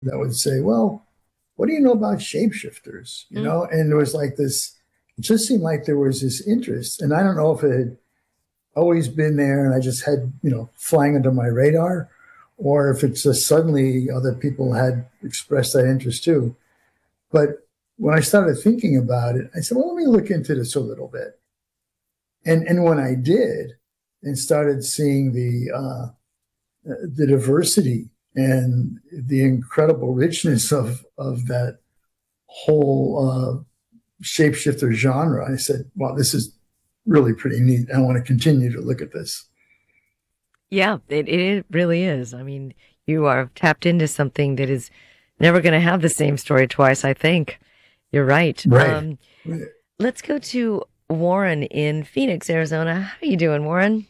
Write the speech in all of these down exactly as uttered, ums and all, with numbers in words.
that would say, well, what do you know about shapeshifters? You Mm. know, and there was like this, it just seemed like there was this interest. And I don't know if it had always been there and I just had, you know, flying under my radar, or if it's just suddenly other people had expressed that interest too. But when I started thinking about it, I said, well, let me look into this a little bit. And and when I did and started seeing the uh, the diversity and the incredible richness of of that whole uh, shapeshifter genre, I said, wow, this is really pretty neat. I want to continue to look at this. Yeah, it, it really is. I mean, you are tapped into something that is never going to have the same story twice, I think. You're right. Right. Um, let's go to Warren in Phoenix, Arizona. How are you doing, Warren?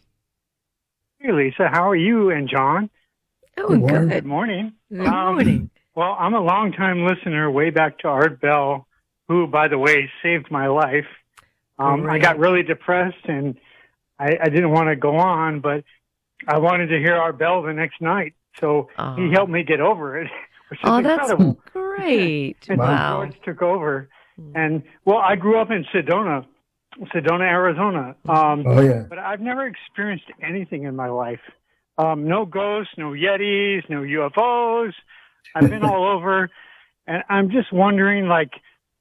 Hey, Lisa, how are you and John? Oh, Hey, Warren. Good good. morning. Good Um, morning. well, I'm a longtime listener way back to Art Bell, who, by the way, saved my life. Um, I got Great. really depressed and I, I didn't want to go on, but I wanted to hear Art Bell the next night. So he Oh, helped me get over it, which is oh, that's incredible. great. Until Wow. Wow. George took over. Mm. And, well, I grew up in Sedona, Sedona, Arizona. Um, Oh, yeah. but I've never experienced anything in my life. Um, no ghosts, no Yetis, no U F Os. I've been all over, and I'm just wondering, like,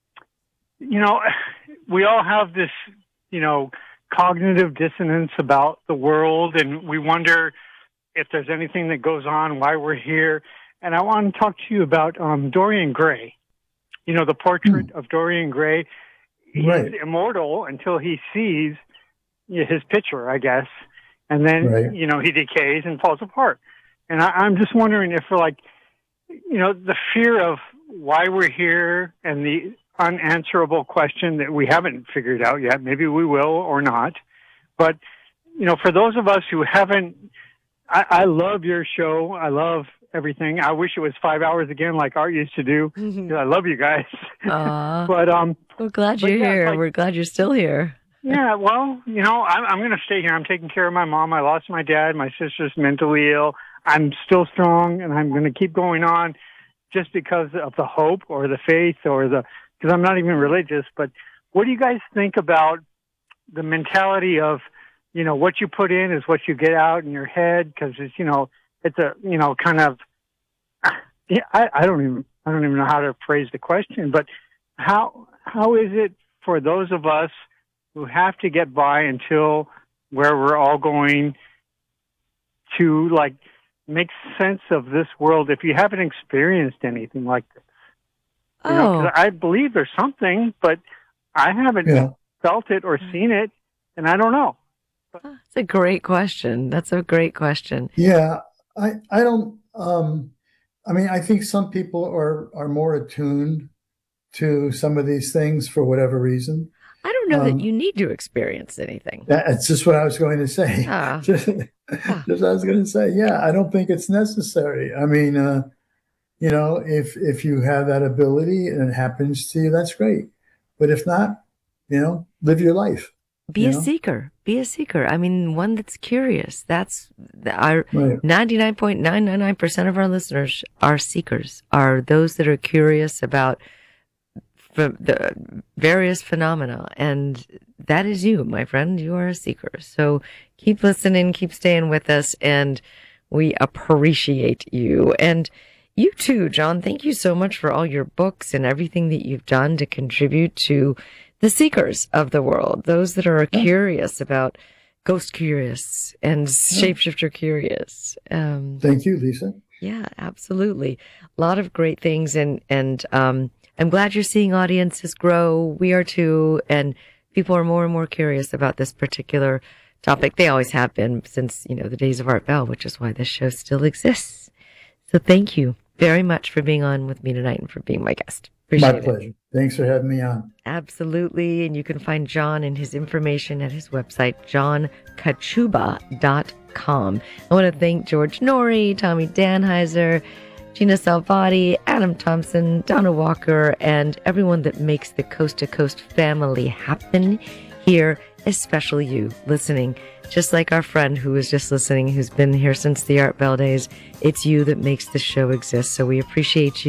you know, we all have this, you know, cognitive dissonance about the world, and we wonder if there's anything that goes on, why we're here. And I want to talk to you about um, Dorian Gray. You know, the portrait of Dorian Gray. He's Right. immortal until he sees his picture, I guess, and then Right. you know he decays and falls apart. And I, I'm just wondering if, we're like, you know, the fear of why we're here and the unanswerable question that we haven't figured out yet. Maybe we will or not. But you know, for those of us who haven't, I, I love your show. I love everything. I wish it was five hours again, like Art used to do. 'Cause I love you guys. Aw, but um, we're glad but you're yeah, here. like, We're glad you're still here. yeah, well, you know, I'm, I'm going to stay here. I'm taking care of my mom. I lost my dad. My sister's mentally ill. I'm still strong, and I'm going to keep going on just because of the hope or the faith or the, because I'm not even religious. But what do you guys think about the mentality of, you know, what you put in is what you get out in your head? Because it's, you know, it's a, you know, kind of, yeah, I, I don't even, I don't even know how to phrase the question, but how, how is it for those of us who have to get by until where we're all going to, like, make sense of this world if you haven't experienced anything like this? You know, 'cause Oh, I believe there's something, but I haven't Yeah. felt it or seen it, and I don't know. that's a great question. That's a great question. Yeah. I, I don't, um, I mean, I think some people are, are more attuned to some of these things for whatever reason. I don't know that Um, you need to experience anything. that's just what I was going to say. Yeah. just, Yeah. just I was going to say, yeah, I don't think it's necessary. I mean, uh, you know, if if you have that ability and it happens to you, that's great. But if not, you know, live your life. Be You a know, seeker. Be a seeker. I mean, one that's curious. That's the- our right? ninety-nine point nine nine nine percent of our listeners are seekers, are those that are curious about f- the various phenomena. And that is you, my friend. You are a seeker. So keep listening, keep staying with us, and we appreciate you. And you too, John. Thank you so much for all your books and everything that you've done to contribute to the seekers of the world, those that are Yeah. curious about ghost curious and shapeshifter curious. Um, Thank you, Lisa. yeah, absolutely. A lot of great things. And, and, um, I'm glad you're seeing audiences grow. We are too. And people are more and more curious about this particular topic. They always have been since, you know, the days of Art Bell, which is why this show still exists. So thank you very much for being on with me tonight and for being my guest. Appreciate My it. pleasure. Thanks for having me on. Absolutely. And you can find John and his information at his website, john kachuba dot com. I want to thank George Norrie, Tommy Danheiser, Gina Salvati, Adam Thompson, Donna Walker, and everyone that makes the Coast to Coast family happen here especially you listening, just like our friend who was just listening, who's been here since the Art Bell days. It's you that makes the show exist. So we appreciate you.